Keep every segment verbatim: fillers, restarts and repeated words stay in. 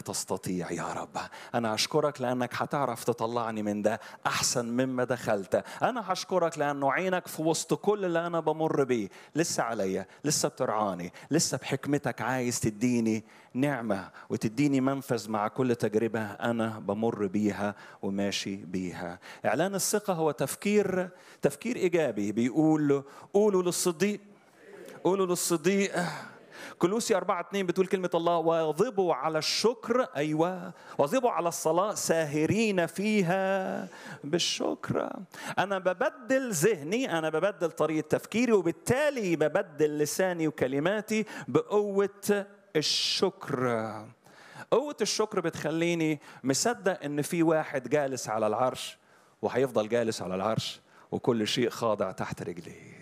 تستطيع يا رب. أنا أشكرك لأنك هتعرف تطلعني من ده أحسن مما دخلت. أنا هشكرك لأنه عينك في وسط كل اللي أنا بمر بيه لسه عليا، لسه بترعاني، لسه بحكمتك عايز تديني نعمة وتديني منفذ مع كل تجربة أنا بمر بيها وماشي بيها. إعلان الثقة هو تفكير تفكير إيجابي. بيقول قولوا للصديق قولوا للصديق كولوسي أربعة اثنين بتقول كلمة الله واظبوا على الشكر. أيوة، واظبوا على الصلاة ساهرين فيها بالشكر. أنا ببدل ذهني، أنا ببدل طريقة تفكيري، وبالتالي ببدل لساني وكلماتي بقوة الشكر. قوة الشكر بتخليني مصدق إن في واحد جالس على العرش وهيفضل جالس على العرش وكل شيء خاضع تحت رجليه.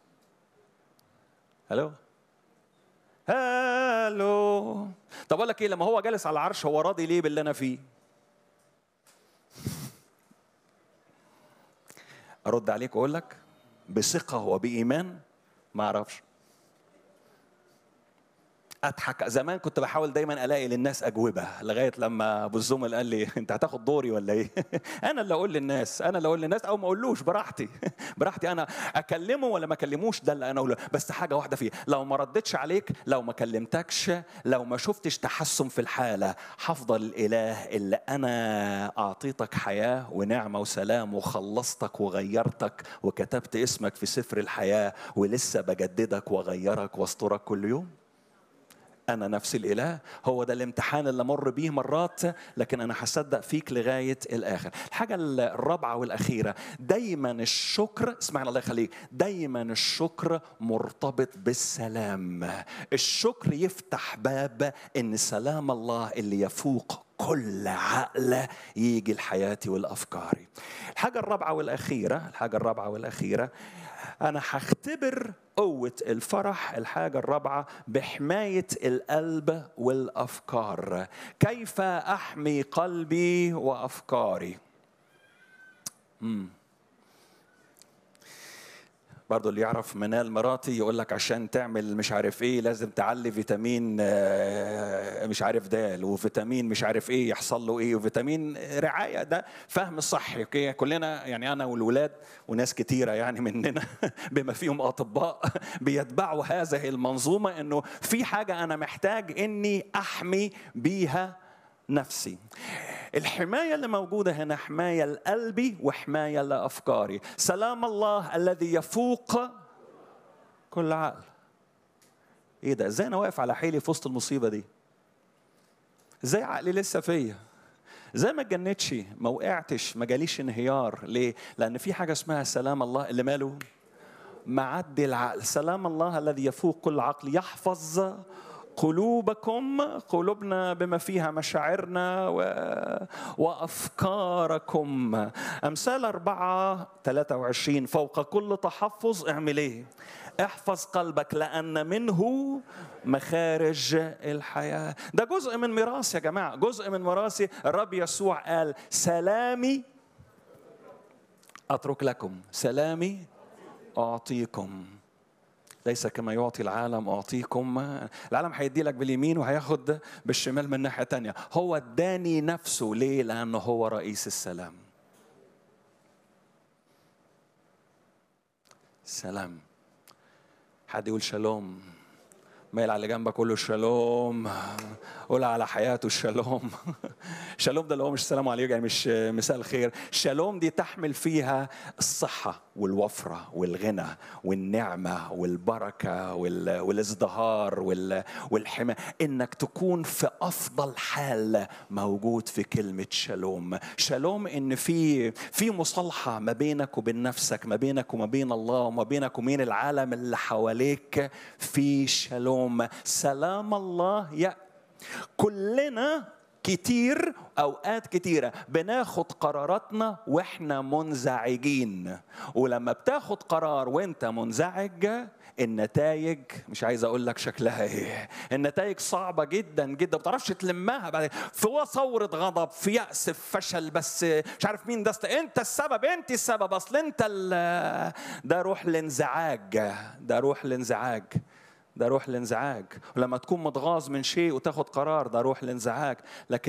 هلو هلو. طب اقول لك ايه، لما هو جالس على العرش هو راضي ليه باللي انا فيه؟ ارد عليك واقول لك بثقه وبايمان ما اعرفش. اضحك. زمان كنت بحاول دايما الاقي للناس اجوبه، لغايه لما ابو الزمل قال لي انت هتاخد دوري ولا ايه؟ انا اللي اقول للناس، انا اللي اقول للناس او ما اقولوش براحتي. براحتي انا اكلمه ولا ما اكلموش، ده اللي انا اقوله. بس حاجه واحده فيه، لو ما ردتش عليك، لو ما كلمتكش، لو ما شفتش تحسن في الحاله، هفضل الاله اللي انا اعطيتك حياه ونعمه وسلام وخلصتك وغيرتك وكتبت اسمك في سفر الحياه ولسه بجددك واغيرك واسترك كل يوم. أنا نفس الإله. هو ده الامتحان اللي مر بيه مرات، لكن أنا هصدق فيك لغاية الآخر. الحاجة الرابعة والأخيرة، دايما الشكر، اسمعنا الله يخليك، دايما الشكر مرتبط بالسلام. الشكر يفتح باب إن سلام الله اللي يفوق كل عقل يجي لحياتي والأفكاري. الحاجة الرابعة والأخيرة، الحاجة الرابعة والأخيرة أنا هختبر قوة الفرح. الحاجة الرابعة بحماية القلب والأفكار. كيف أحمي قلبي وأفكاري؟ مم. برضو اللي يعرف منال مراتي يقول لك عشان تعمل مش عارف ايه لازم تعلي فيتامين مش عارف دال، وفيتامين مش عارف ايه يحصل له ايه، وفيتامين رعايه. ده فهم صحي. اوكي، كلنا يعني انا والولاد وناس كتيره يعني مننا بما فيهم اطباء بيتبعوا هذه المنظومه، انه في حاجه انا محتاج اني احمي بيها نفسي. الحماية اللي موجودة هنا حماية لقلبي وحماية لأفكاري. سلام الله الذي يفوق كل عقل. ايه ده؟ ازاي انا واقف على حيلي في وسط المصيبة دي؟ ازاي عقلي لسه فيا؟ ازاي ما اتجنتش، ما وقعتش، ما جاليش انهيار؟ ليه؟ لأن في حاجة اسمها سلام الله اللي ماله معدي العقل. سلام الله الذي يفوق كل عقل يحفظ قلوبكم، قلوبنا بما فيها مشاعرنا و... وأفكاركم. أمثال أربعة ثلاثة وعشرين فوق كل تحفظ اعمل ايه؟ احفظ قلبك لأن منه مخارج الحياة. ده جزء من ميراث يا جماعة، جزء من ميراثي. الرب يسوع قال سلامي أترك لكم، سلامي أعطيكم، ليس كما يعطي العالم أعطيكم. العالم هيدي لك باليمين وهياخد بالشمال من ناحية تانية. هو اداني نفسه. ليه؟ لأنه هو رئيس السلام. سلام. حد يقول شالوم؟ مايل على جنبك قول له شالوم. قول على حياته شالوم. شالوم ده اللي هو مش سلام عليكم، يعني مش مساء الخير. شالوم دي تحمل فيها الصحة والوفرة والغنى والنعمة والبركة والازدهار والحماية. إنك تكون في أفضل حال موجود في كلمة شالوم. شالوم إن في في مصالحة ما بينك وبين نفسك، ما بينك وما بين الله، وما بينك وبين العالم اللي حواليك. في شالوم. سلام الله. يا كلنا كتير أوقات كتيرة بناخد قراراتنا وإحنا منزعجين، ولما بتاخد قرار وإنت منزعج النتائج مش عايز أقول لك شكلها إيه. النتائج صعبة جدا جدا، ما بتعرفش تلمها بعد في ثورة غضب، في يأس، في فشل، بس مش عارف مين ده. أنت السبب، أنت السبب، أصل أنت ده روح الانزعاج. ده روح الانزعاج. ده روح الانزعاج. ولما تكون متغاظ من شيء وتاخد قرار ده روح الانزعاج. لكن